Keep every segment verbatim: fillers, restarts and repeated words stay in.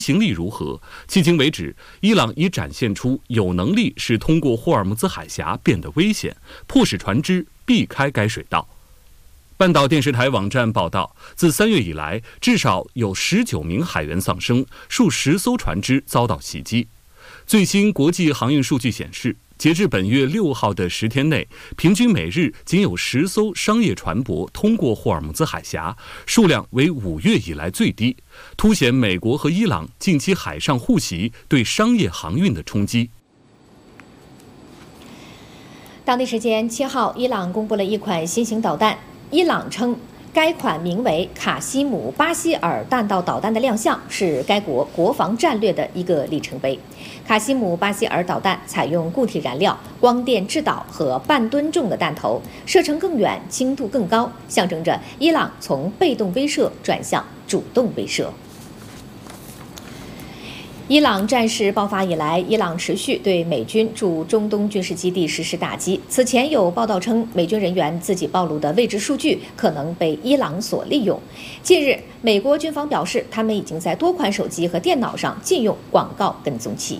行力如何？迄今为止，伊朗已展现出有能力使通过霍尔木兹海峡变得危险，迫使船只避开该水道。半岛电视台网站报道，自三月以来，至少有十九名海员丧生，数十艘船只遭到袭击。最新国际航运数据显示，截至本月六号的十天内，平均每日仅有十艘商业船舶通过霍尔木兹海峡，数量为五月以来最低，凸显美国和伊朗近期海上互袭对商业航运的冲击。 当地时间七号，伊朗公布了一款新型导弹，伊朗称该款名为卡西姆巴希尔弹道导弹的亮相是该国国防战略的一个里程碑。卡西姆巴希尔导弹采用固体燃料、光电制导和半吨重的弹头，射程更远，精度更高，象征着伊朗从被动威慑转向主动威慑。伊朗战事爆发以来，伊朗持续对美军驻中东军事基地实施打击。此前有报道称，美军人员自己暴露的位置数据可能被伊朗所利用。近日，美国军方表示，他们已经在多款手机和电脑上禁用广告跟踪器。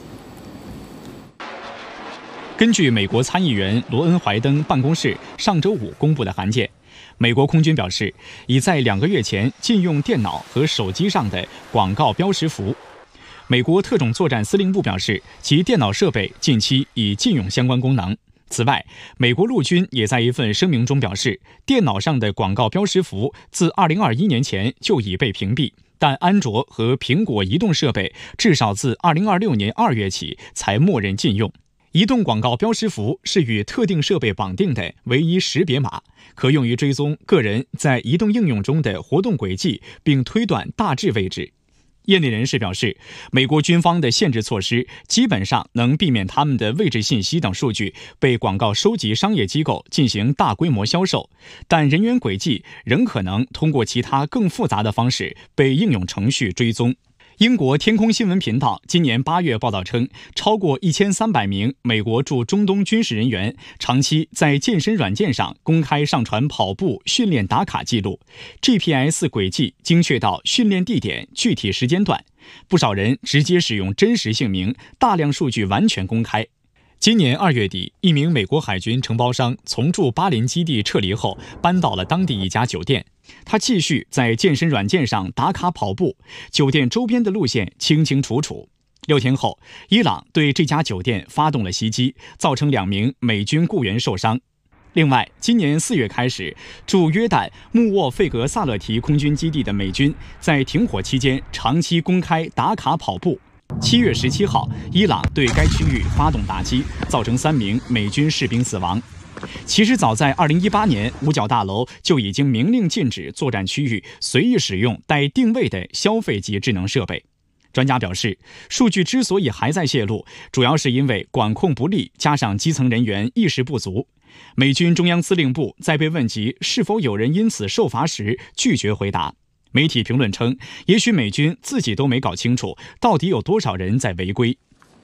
根据美国参议员罗恩·怀登办公室上周五公布的函件，美国空军表示，已在两个月前禁用电脑和手机上的广告标识符。美国特种作战司令部表示，其电脑设备近期已禁用相关功能。此外，美国陆军也在一份声明中表示，电脑上的广告标识符自二零二一年前就已被屏蔽，但安卓和苹果移动设备至少自二零二六年二月起才默认禁用。移动广告标识符是与特定设备绑定的唯一识别码，可用于追踪个人在移动应用中的活动轨迹，并推断大致位置。业内人士表示，美国军方的限制措施基本上能避免他们的位置信息等数据被广告收集商业机构进行大规模销售，但人员轨迹仍可能通过其他更复杂的方式被应用程序追踪。英国天空新闻频道今年八月报道称，超过一千三百名美国驻中东军事人员长期在健身软件上公开上传跑步训练打卡记录 ，G P S 轨迹精确到训练地点具体时间段，不少人直接使用真实姓名，大量数据完全公开。今年二月底，一名美国海军承包商从驻巴林基地撤离后，搬到了当地一家酒店。他继续在健身软件上打卡跑步，酒店周边的路线清清楚楚。六天后，伊朗对这家酒店发动了袭击，造成两名美军雇员受伤。另外，今年四月开始，驻约旦穆沃费格萨勒提空军基地的美军在停火期间长期公开打卡跑步。七月十七号，伊朗对该区域发动打击，造成三名美军士兵死亡。其实早在二零一八年，五角大楼就已经明令禁止作战区域随意使用带定位的消费级智能设备。专家表示，数据之所以还在泄露，主要是因为管控不力，加上基层人员意识不足。美军中央司令部在被问及是否有人因此受罚时，拒绝回答。媒体评论称，也许美军自己都没搞清楚，到底有多少人在违规。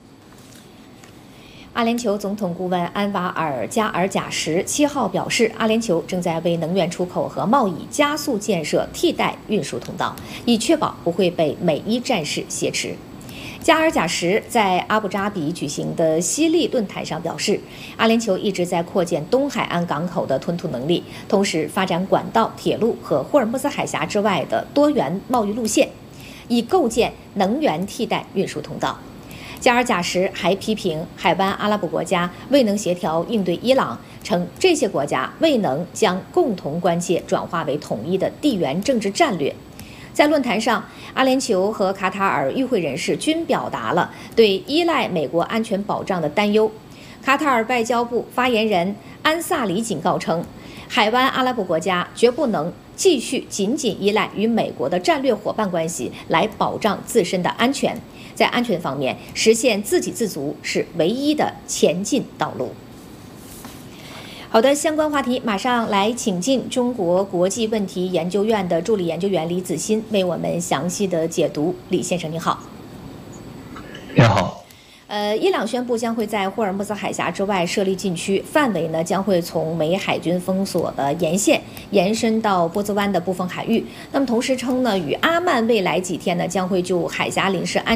阿联酋总统顾问安瓦尔·加尔贾什七号表示，阿联酋正在为能源出口和贸易加速建设替代运输通道，以确保不会被美伊战事挟持。加尔贾什在阿布扎比举行的西利论坛上表示，阿联酋一直在扩建东海岸港口的吞吐能力，同时发展管道、铁路和霍尔木兹海峡之外的多元贸易路线，以构建能源替代运输通道。加尔贾什还批评海湾阿拉伯国家未能协调应对伊朗，称这些国家未能将共同关切转化为统一的地缘政治战略。在论坛上，阿联酋和卡塔尔与会人士均表达了对依赖美国安全保障的担忧。卡塔尔外交部发言人安萨里警告称，海湾阿拉伯国家绝不能继续仅仅依赖与美国的战略伙伴关系来保障自身的安全，在安全方面实现自给自足是唯一的前进道路。好的，相关话题马上来请进中国国际问题研究院的助理研究员李子欣为我们详细的解读。李先生您好。 你好。 呃，伊朗宣布将会在霍尔木兹海峡之外设立禁区，范围呢将会从美海军封锁的沿线延伸到波兹湾的部分海域。那么同时称呢，与阿曼未来几天呢将会就海峡临时安